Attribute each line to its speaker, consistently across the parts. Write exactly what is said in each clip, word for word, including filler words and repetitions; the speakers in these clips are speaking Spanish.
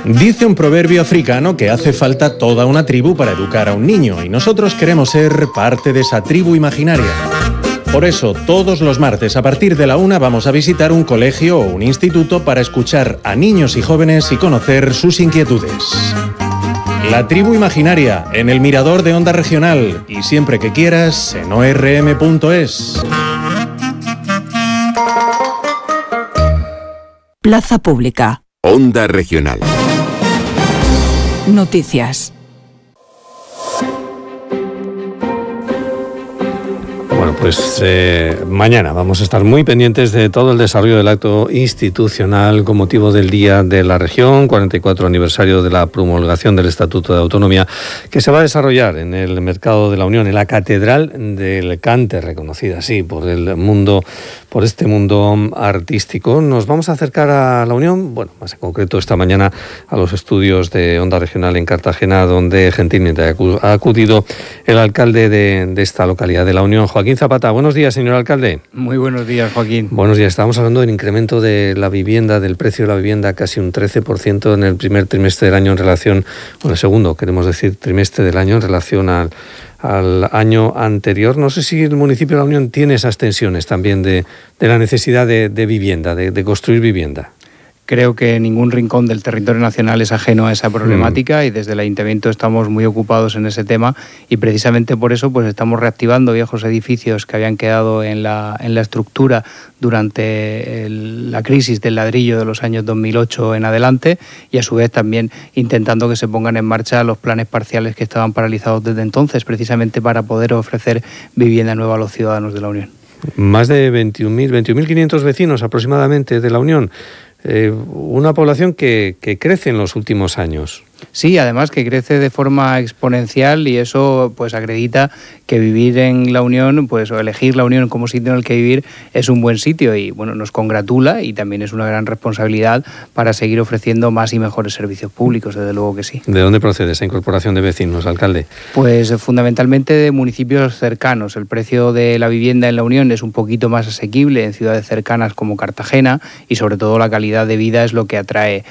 Speaker 1: Dice un proverbio africano que hace falta toda una tribu para educar a un niño, y nosotros queremos ser parte de esa tribu imaginaria. Por eso, todos los martes a partir de la una vamos a visitar un colegio o un instituto para escuchar a niños y jóvenes y conocer sus inquietudes. La tribu imaginaria, en el Mirador de Onda Regional, y siempre que quieras en o erre eme punto es.
Speaker 2: Plaza Pública.
Speaker 3: Onda Regional.
Speaker 2: Noticias.
Speaker 4: Bueno, pues eh, mañana vamos a estar muy pendientes de todo el desarrollo del acto institucional con motivo del Día de la Región, cuarenta y cuatro aniversario de la promulgación del Estatuto de Autonomía, que se va a desarrollar en el Mercado de la Unión, en la Catedral del Cante, reconocida así por el mundo, por este mundo artístico. Nos vamos a acercar a la Unión, bueno, más en concreto esta mañana a los estudios de Onda Regional en Cartagena, donde gentilmente ha acudido el alcalde de, de esta localidad de la Unión, Joaquín Zapata. Buenos días, señor alcalde.
Speaker 5: Muy buenos días, Joaquín.
Speaker 4: Buenos días. Estábamos hablando del incremento de la vivienda, del precio de la vivienda, casi un trece por ciento en el primer trimestre del año en relación, bueno, el segundo, queremos decir, trimestre del año en relación al, al año anterior. No sé si el municipio de la Unión tiene esas tensiones también de, de la necesidad de, de vivienda, de, de construir vivienda.
Speaker 5: Creo que ningún rincón del territorio nacional es ajeno a esa problemática mm. y desde el Ayuntamiento estamos muy ocupados en ese tema y precisamente por eso pues estamos reactivando viejos edificios que habían quedado en la, en la estructura durante el, la crisis del ladrillo de los años dos mil ocho en adelante y a su vez también intentando que se pongan en marcha los planes parciales que estaban paralizados desde entonces, precisamente para poder ofrecer vivienda nueva a los ciudadanos de la Unión.
Speaker 4: Más de veintiún mil quinientos vecinos aproximadamente de la Unión. Eh, una población que, que crece en los últimos años.
Speaker 5: Sí, además que crece de forma exponencial y eso pues acredita que vivir en la Unión, pues o elegir la Unión como sitio en el que vivir es un buen sitio y bueno, nos congratula y también es una gran responsabilidad para seguir ofreciendo más y mejores servicios públicos, desde luego que sí.
Speaker 4: ¿De dónde procede esa incorporación de vecinos, alcalde?
Speaker 5: Pues fundamentalmente de municipios cercanos. El precio de la vivienda en la Unión es un poquito más asequible en ciudades cercanas como Cartagena y sobre todo la calidad de vida es lo que atrae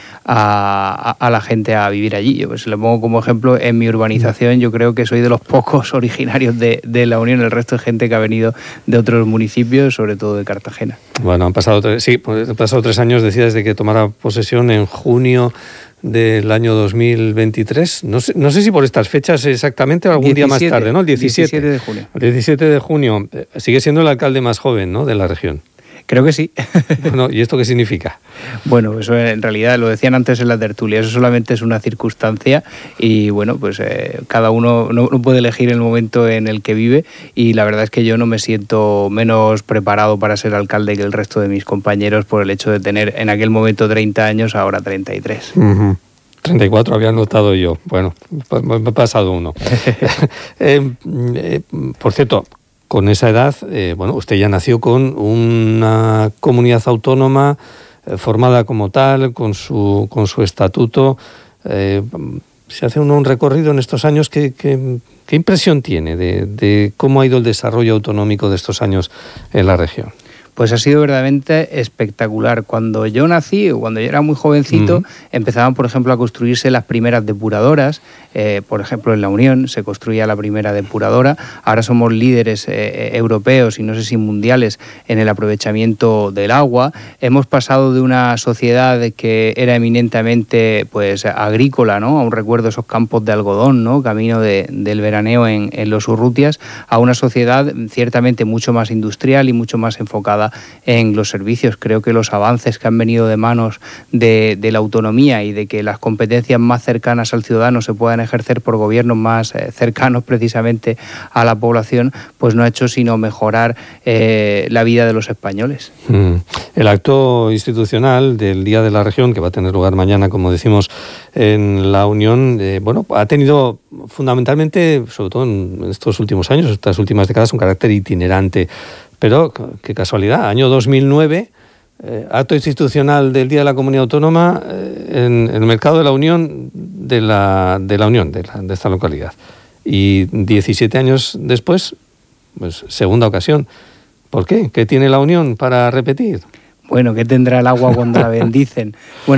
Speaker 5: a, a, a la gente a vivir allí. Yo pues le pongo como ejemplo en mi urbanización, yo creo que soy de los pocos originarios de, de la Unión, el resto de gente que ha venido de otros municipios, sobre todo de Cartagena.
Speaker 4: Bueno, han pasado tres, sí, han pasado tres años, decía, desde que tomara posesión en junio del año dos mil veintitrés. No sé, no sé si por estas fechas exactamente o algún diecisiete, día más tarde, ¿no? El diecisiete,
Speaker 5: diecisiete de junio.
Speaker 4: El diecisiete de junio. Sigue siendo el alcalde más joven, ¿no?, de la región.
Speaker 5: Creo que sí.
Speaker 4: Bueno, ¿y esto qué significa?
Speaker 5: Bueno, eso en realidad lo decían antes en la tertulia, eso solamente es una circunstancia y bueno, pues eh, cada uno no, no puede elegir el momento en el que vive y la verdad es que yo no me siento menos preparado para ser alcalde que el resto de mis compañeros por el hecho de tener en aquel momento treinta años, ahora treinta y tres.
Speaker 4: Uh-huh. treinta y cuatro había notado yo. Bueno, me he pasado uno. eh, eh, por cierto, con esa edad, eh, bueno, usted ya nació con una comunidad autónoma eh, formada como tal, con su con su estatuto. Eh, se hace uno un recorrido en estos años. ¿Qué, qué, qué impresión tiene de, de cómo ha ido el desarrollo autonómico de estos años en la región?
Speaker 5: Pues ha sido verdaderamente espectacular. Cuando yo nací, o cuando yo era muy jovencito, uh-huh. empezaban, por ejemplo, a construirse las primeras depuradoras. Eh, por ejemplo, en la Unión se construía la primera depuradora. Ahora somos líderes eh, europeos y no sé si mundiales en el aprovechamiento del agua. Hemos pasado de una sociedad que era eminentemente pues agrícola, ¿no? Aún recuerdo esos campos de algodón, ¿no?, camino de, del veraneo en, en los Urrutias, a una sociedad ciertamente mucho más industrial y mucho más enfocada en los servicios. Creo que los avances que han venido de manos de, de la autonomía y de que las competencias más cercanas al ciudadano se puedan ejercer por gobiernos más eh, cercanos precisamente a la población, pues no ha hecho sino mejorar eh, la vida de los españoles.
Speaker 4: Mm. El acto institucional del Día de la Región, que va a tener lugar mañana, como decimos, en la Unión, eh, bueno, ha tenido fundamentalmente, sobre todo en estos últimos años, estas últimas décadas, un carácter itinerante. Pero, qué casualidad, año dos mil nueve, eh, acto institucional del Día de la Comunidad Autónoma eh, en, en el Mercado de la Unión de la, de la Unión, de, la, de esta localidad. Y diecisiete años después, pues segunda ocasión. ¿Por qué? ¿Qué tiene la Unión para repetir?
Speaker 5: Bueno, ¿qué tendrá el agua cuando la bendicen? Bueno,